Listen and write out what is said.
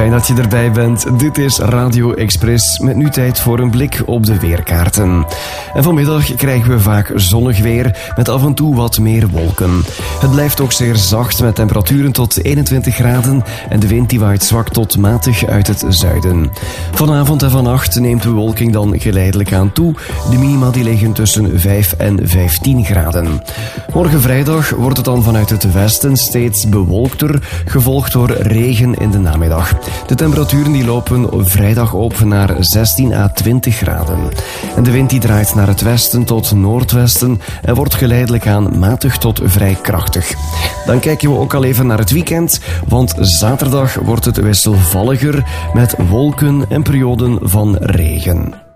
Fijn dat je erbij bent. Dit is Radio Express met nu tijd voor een blik op de weerkaarten. En vanmiddag krijgen we vaak zonnig weer met af en toe wat meer wolken. Het blijft ook zeer zacht met temperaturen tot 21 graden en de wind die waait zwak tot matig uit het zuiden. Vanavond en vannacht neemt de bewolking dan geleidelijk aan toe. De minima die liggen tussen 5 en 15 graden. Morgen vrijdag wordt het dan vanuit het westen steeds bewolkter, gevolgd door regen in de namiddag. De temperaturen die lopen vrijdag op naar 16 à 20 graden. En de wind die draait naar het westen tot noordwesten en wordt geleidelijk aan matig tot vrij krachtig. Dan kijken we ook al even naar het weekend, want zaterdag wordt het wisselvalliger met wolken en perioden van regen.